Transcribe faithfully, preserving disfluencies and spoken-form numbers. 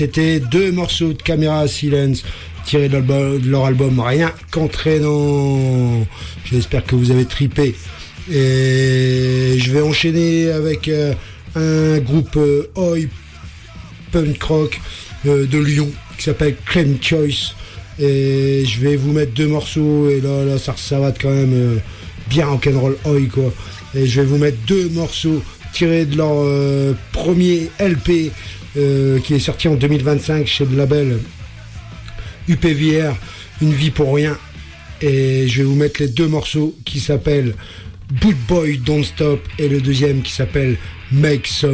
C'était deux morceaux de Camera Silence tirés de, de leur album Rien qu'entraînant. J'espère que vous avez tripé. Et je vais enchaîner avec euh, un groupe euh, Oi punk rock euh, de Lyon qui s'appelle Claim Choice. Et je vais vous mettre deux morceaux et là, là ça, ça va quand même euh, bien rock'n'roll Oi quoi. Et je vais vous mettre deux morceaux tirés de leur euh, premier L P euh, qui est sorti en deux mille vingt-cinq chez le label U P V R, Une vie pour rien. Et je vais vous mettre les deux morceaux qui s'appellent Boot Boy Don't Stop et le deuxième qui s'appelle Make Some